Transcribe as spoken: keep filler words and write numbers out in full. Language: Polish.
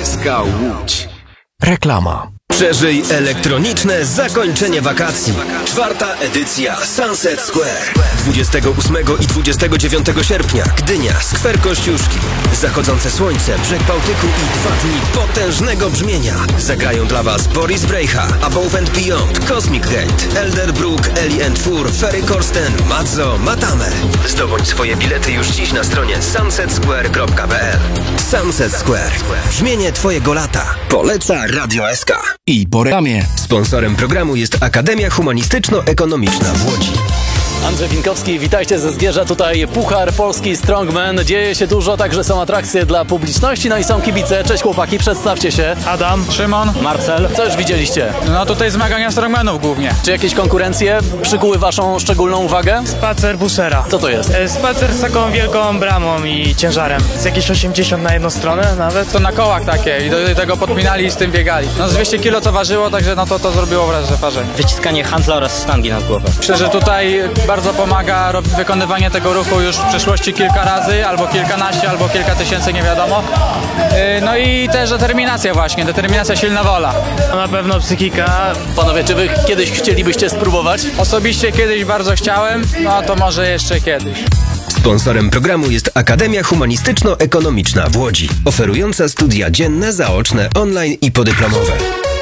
S K Łódź. Reklama. Przeżyj elektroniczne zakończenie wakacji. Czwarta edycja Sunset Square. dwudziestego ósmego i dwudziestego dziewiątego sierpnia Gdynia, Skwer Kościuszki. Zachodzące słońce, brzeg Bałtyku i dwa dni potężnego brzmienia. Zagrają dla Was Boris Brejcha, Above and Beyond, Cosmic Gate, Elderbrook, Ellie and Fur, Ferry Corsten, Mazzo, Matame. Zdobądź swoje bilety już dziś na stronie sunset square kropka p l. Sunset Square. Brzmienie Twojego lata. Poleca Radio S K. I po reklamie. Sponsorem programu jest Akademia Humanistyczno-Ekonomiczna w Łodzi. Andrzej Winkowski, witajcie ze Zgierza. Tutaj Puchar Polski Strongman. Dzieje się dużo, także są atrakcje dla publiczności, no i są kibice. Cześć chłopaki, przedstawcie się. Adam, Szymon, Marcel. Co już widzieliście? no tutaj zmagania strongmanów głównie. Czy jakieś konkurencje przykuły waszą szczególną uwagę? Spacer busera. Co to jest? E, Spacer z taką wielką bramą i ciężarem. Z jakieś osiemdziesiąt na jedną stronę nawet. To na kołach takie i do tego podpinali i z tym biegali. No z dwieście kilo to ważyło, także no to to zrobiło wrażenie. Wyciskanie handla oraz sztangi nad głowę. Myślę, że tutaj bardzo pomaga rob- wykonywanie tego ruchu już w przeszłości kilka razy, albo kilkanaście, albo kilka tysięcy, nie wiadomo. E, No i też determinacja właśnie, determinacja, silna wola. Na pewno psychika. Panowie, czy wy kiedyś chcielibyście spróbować? Osobiście kiedyś bardzo chciałem, no to może jeszcze kiedyś. Sponsorem programu jest Akademia Humanistyczno-Ekonomiczna w Łodzi, oferująca studia dzienne, zaoczne, online i podyplomowe.